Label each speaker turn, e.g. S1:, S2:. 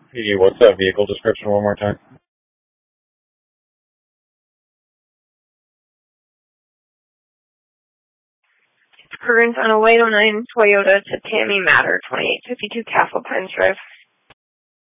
S1: Hey, what's that vehicle description one more time?
S2: Current on a white '09 Toyota Tatami Matter, 2852 Castle Pines Drive.